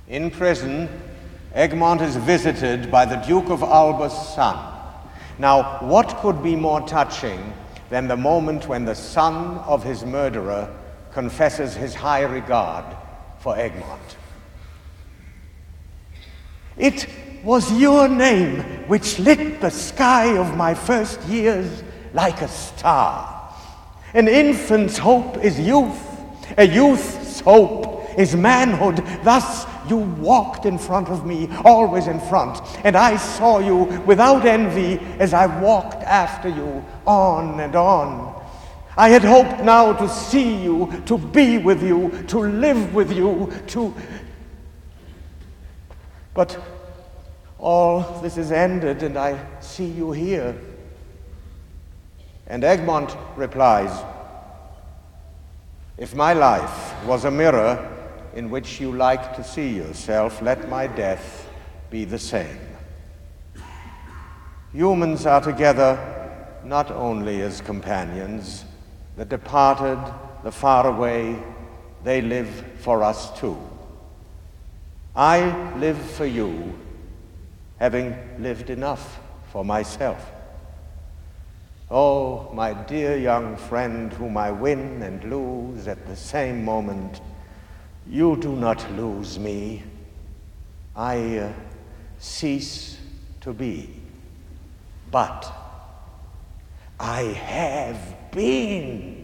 In prison, Egmont is visited by the Duke of Alba's son. Now, what could be more touching than the moment when the son of his murderer confesses his high regard for Egmont? "It was your name which lit the sky of my first years like a star. An infant's hope is youth, a youth's hope is manhood. Thus you walked in front of me, always in front, and I saw you without envy as I walked after you on and on. I had hoped now to see you, to be with you, to live with you, But all this is ended, and I see you here." And Egmont replies, "If my life was a mirror in which you like to see yourself, let my death be the same." Humans are together not only as companions. The departed, the far away, they live for us too. I live for you, having lived enough for myself. Oh, my dear young friend, whom I win and lose at the same moment, you do not lose me. I cease to be, but I have been.